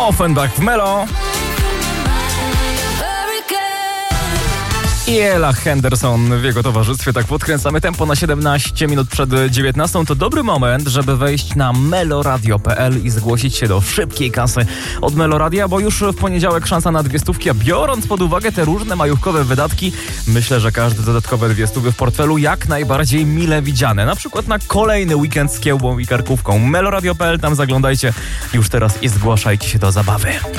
Offenbach w Melo. I Ella Henderson w jego towarzystwie. Tak podkręcamy tempo na 17 minut przed 19. To dobry moment, żeby wejść na meloradio.pl i zgłosić się do szybkiej kasy od Meloradia, bo już w poniedziałek szansa na 200, a biorąc pod uwagę te różne majówkowe wydatki, myślę, że każde dodatkowe 200 w portfelu jak najbardziej mile widziane. Na przykład na kolejny weekend z kiełbą i karkówką. Meloradio.pl, tam zaglądajcie już teraz i zgłaszajcie się do zabawy.